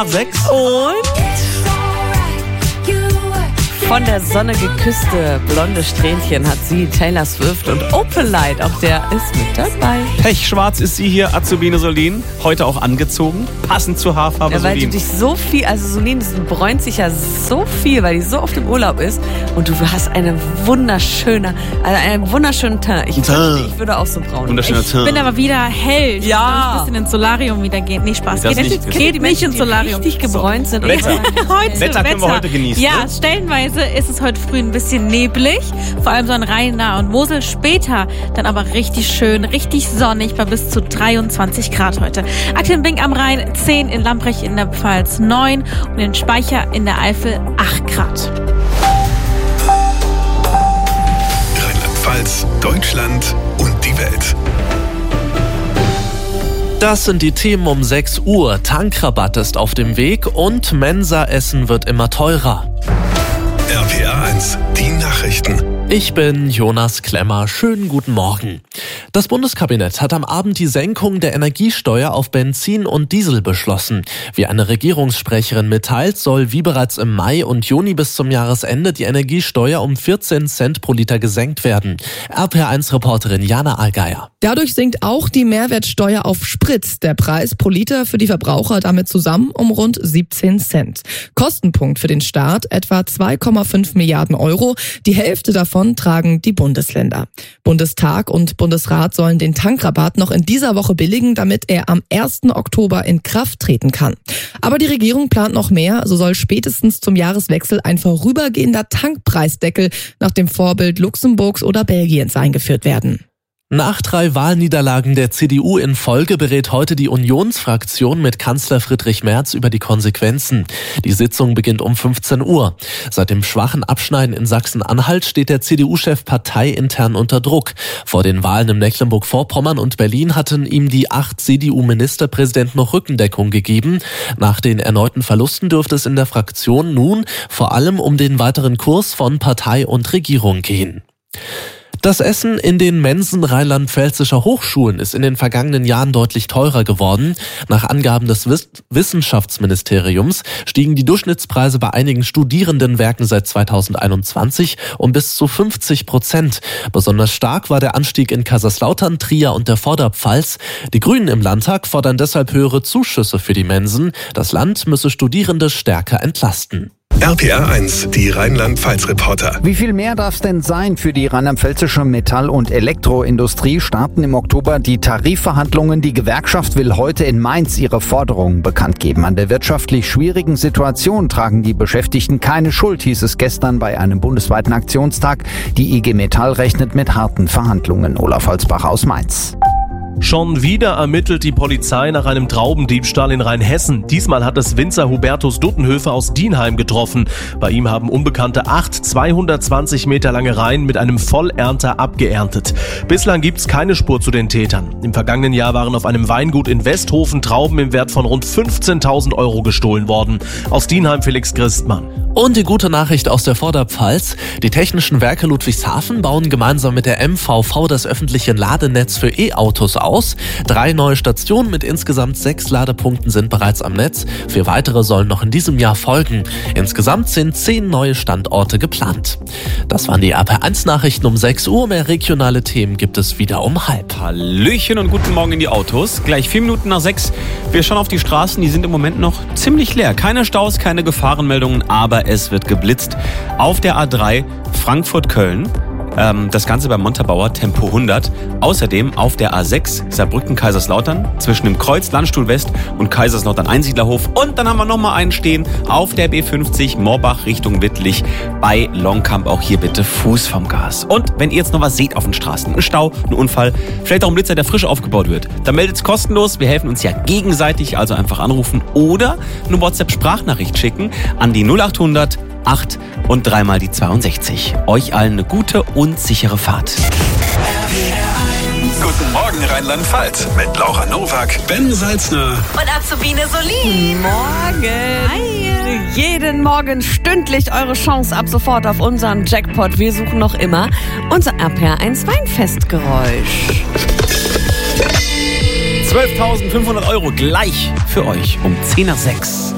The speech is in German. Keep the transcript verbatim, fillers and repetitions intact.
sechs. Und von der Sonne geküsste blonde Strähnchen hat sie Taylor Swift und Opalite, auch der ist mit dabei. Pechschwarz ist sie hier, Azubine Solin. Heute auch angezogen, passend zur Haarfarbe Ja, weil Solin. du dich so viel, also Solin bräunt sich ja so viel, weil die so oft im Urlaub ist. Und du hast eine wunderschöne, also einen wunderschönen Teint. Ich, würde, ich würde auch so braun. Wunderschöner Ich Teint. bin aber wieder hell. Ich Ja. muss ein bisschen ins Solarium wieder gehen. Nee, Spaß. Das Geht, nicht. nicht, geht nicht ins Solarium. Richtig gebräunt sind. Wetter. Heute Wetter können wir heute genießen, Ja, ne? stellenweise ist es heute früh ein bisschen neblig. Vor allem so an Rhein, Nahe und Mosel. Später dann aber richtig schön, richtig sonnig bei bis zu dreiundzwanzig Grad heute. Aktuell in Bing am Rhein zehn, in Lamprecht in der Pfalz neun und in Speicher in der Eifel acht Grad. Rheinland-Pfalz, Deutschland und die Welt. Das sind die Themen um sechs Uhr. Tankrabatt ist auf dem Weg und Mensa-Essen wird immer teurer. R P R eins, die Nachrichten. Ich bin Jonas Klemmer. Schönen guten Morgen. Das Bundeskabinett hat am Abend die Senkung der Energiesteuer auf Benzin und Diesel beschlossen. Wie eine Regierungssprecherin mitteilt, soll wie bereits im Mai und Juni bis zum Jahresende die Energiesteuer um vierzehn Cent pro Liter gesenkt werden. R P R eins Reporterin Jana Allgeier. Dadurch sinkt auch die Mehrwertsteuer auf Sprit. Der Preis pro Liter für die Verbraucher damit zusammen um rund siebzehn Cent. Kostenpunkt für den Staat etwa zwei Komma fünf Milliarden Euro. Die Hälfte davon tragen die Bundesländer. Bundestag und Bundesrat sollen den Tankrabatt noch in dieser Woche billigen, damit er am ersten Oktober in Kraft treten kann. Aber die Regierung plant noch mehr. So soll spätestens zum Jahreswechsel ein vorübergehender Tankpreisdeckel nach dem Vorbild Luxemburgs oder Belgiens eingeführt werden. Nach drei Wahlniederlagen der C D U in Folge berät heute die Unionsfraktion mit Kanzler Friedrich Merz über die Konsequenzen. Die Sitzung beginnt um fünfzehn Uhr. Seit dem schwachen Abschneiden in Sachsen-Anhalt steht der C D U-Chef parteiintern unter Druck. Vor den Wahlen in Mecklenburg-Vorpommern und Berlin hatten ihm die acht C D U-Ministerpräsidenten noch Rückendeckung gegeben. Nach den erneuten Verlusten dürfte es in der Fraktion nun vor allem um den weiteren Kurs von Partei und Regierung gehen. Das Essen in den Mensen rheinland-pfälzischer Hochschulen ist in den vergangenen Jahren deutlich teurer geworden. Nach Angaben des Wissenschaftsministeriums stiegen die Durchschnittspreise bei einigen Studierendenwerken seit zweitausendeinundzwanzig um bis zu fünfzig Prozent. Besonders stark war der Anstieg in Kaiserslautern, Trier und der Vorderpfalz. Die Grünen im Landtag fordern deshalb höhere Zuschüsse für die Mensen. Das Land müsse Studierende stärker entlasten. R P R eins, die Rheinland-Pfalz-Reporter. Wie viel mehr darf es denn sein für die rheinland-pfälzische Metall- und Elektroindustrie? Starten im Oktober die Tarifverhandlungen. Die Gewerkschaft will heute in Mainz ihre Forderungen bekannt geben. An der wirtschaftlich schwierigen Situation tragen die Beschäftigten keine Schuld, hieß es gestern bei einem bundesweiten Aktionstag. Die I G Metall rechnet mit harten Verhandlungen. Olaf Holzbach aus Mainz. Schon wieder ermittelt die Polizei nach einem Traubendiebstahl in Rheinhessen. Diesmal hat es Winzer Hubertus Duttenhöfer aus Dienheim getroffen. Bei ihm haben Unbekannte acht zweihundertzwanzig Meter lange Reihen mit einem Vollernter abgeerntet. Bislang gibt's keine Spur zu den Tätern. Im vergangenen Jahr waren auf einem Weingut in Westhofen Trauben im Wert von rund fünfzehntausend Euro gestohlen worden. Aus Dienheim Felix Christmann. Und die gute Nachricht aus der Vorderpfalz. Die Technischen Werke Ludwigshafen bauen gemeinsam mit der M V V das öffentliche Ladenetz für E-Autos aus. Drei neue Stationen mit insgesamt sechs Ladepunkten sind bereits am Netz. Vier weitere sollen noch in diesem Jahr folgen. Insgesamt sind zehn neue Standorte geplant. Das waren die R P R eins Nachrichten um sechs Uhr. Mehr regionale Themen gibt es wieder um halb. Hallöchen und guten Morgen in die Autos. Gleich vier Minuten nach sechs. Wir schauen auf die Straßen, die sind im Moment noch ziemlich leer. Keine Staus, keine Gefahrenmeldungen, aber es wird geblitzt. Auf der A drei Frankfurt-Köln. Ähm, das Ganze beim Montabaur Tempo hundert. Außerdem auf der A sechs Saarbrücken-Kaiserslautern zwischen dem Kreuz Landstuhl West und Kaiserslautern-Einsiedlerhof. Und dann haben wir nochmal einen stehen auf der B fünfzig Morbach Richtung Wittlich bei Longkamp. Auch hier bitte Fuß vom Gas. Und wenn ihr jetzt noch was seht auf den Straßen, ein Stau, ein Unfall, vielleicht auch ein Blitzer, der frisch aufgebaut wird, dann meldet es kostenlos. Wir helfen uns ja gegenseitig, also einfach anrufen oder eine WhatsApp-Sprachnachricht schicken an die null achthundert acht und dreimal die zweiundsechzig. Euch allen eine gute und sichere Fahrt. Guten Morgen Rheinland-Pfalz mit Laura Nowak, Ben Salzner Und Azubine Solin. Morgen. Hi. Jeden Morgen stündlich eure Chance ab sofort auf unseren Jackpot. Wir suchen noch immer unser R P R eins Weinfestgeräusch. zwölftausendfünfhundert Euro gleich für euch um zehn nach sechs.